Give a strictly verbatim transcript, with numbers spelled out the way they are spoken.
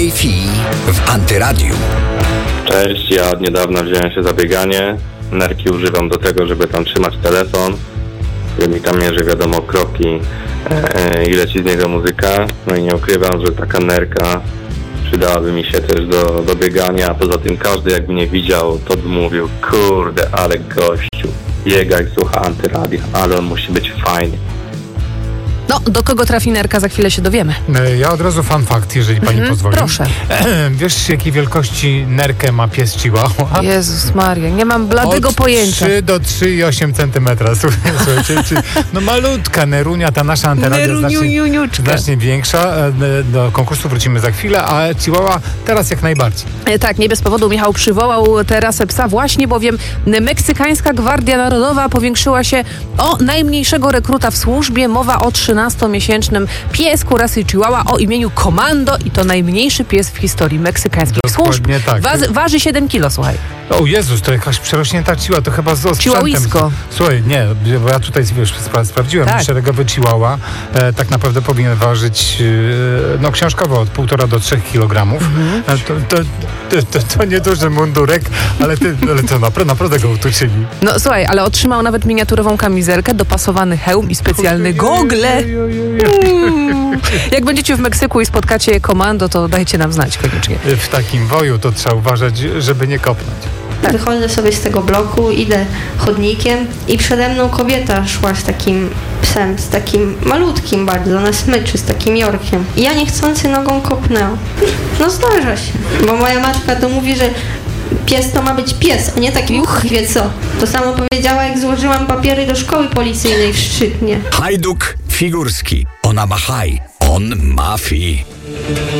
Fi w Antyradiu. Cześć, ja od niedawna wziąłem się za bieganie. Nerki używam do tego, żeby tam trzymać telefon, który mi tam mierzy, wiadomo, kroki e, i leci z niego muzyka. No i nie ukrywam, że taka nerka przydałaby mi się też do, do biegania, a poza tym każdy jakby nie widział, to by mówił, kurde, ale gościu biega i słucha Antyradia, ale on musi być fajny. No, do kogo trafi nerka, za chwilę się dowiemy. Ja od razu fun fact, jeżeli pani Mhm, pozwoli. proszę. Wiesz, jakiej wielkości nerkę ma pies Chihuahua? Jezus Maria, nie mam bladego Od pojęcia. trzy do trzy i osiem centymetra. Słuchajcie, czy, no malutka nerunia, ta nasza Antyradia znacznie, Neruniuniuczka. znacznie większa. Do konkursu wrócimy za chwilę, a Chihuahua teraz jak najbardziej. E, Tak, nie bez powodu Michał przywołał teraz psa właśnie, bowiem Meksykańska Gwardia Narodowa powiększyła się o najmniejszego rekruta w służbie. Mowa o trzynastomiesięcznym piesku rasy Chihuahua o imieniu Komando i to najmniejszy pies w historii meksykańskich służb. Dokładnie tak. Waży, waży siedem kilo, słuchaj. O Jezus, to jakaś przerośnięta chihuahua, to chyba z osprzętem. Chihuahuisko. Słuchaj, nie, bo ja tutaj, wiesz, spra- sprawdziłem, Tak. szeregowy chihuahua e, tak naprawdę powinien ważyć, e, no książkowo od półtora do trzech kilogramów. Mhm. E, to, to, to, to, to nieduży mundurek, ale, ty, ale to naprawdę, naprawdę go utuczyli. No słuchaj, ale otrzymał nawet miniaturową kamizelkę, dopasowany hełm i specjalne gogle. Mm. Jak będziecie w Meksyku i spotkacie Komando, to dajcie nam znać koniecznie. W takim woju to trzeba uważać, żeby nie kopnąć. Wychodzę sobie z tego bloku, idę chodnikiem i przede mną kobieta szła z takim psem, z takim malutkim bardzo, na smyczy, z takim Yorkiem. I ja niechcący nogą kopnęłam. No zdarza się, bo moja matka to mówi, że pies to ma być pies, a nie taki uch, wie co. To samo powiedziała, jak złożyłam papiery do szkoły policyjnej w Szczytnie. Hajduk Figurski. Ona ma haj, on ma fi.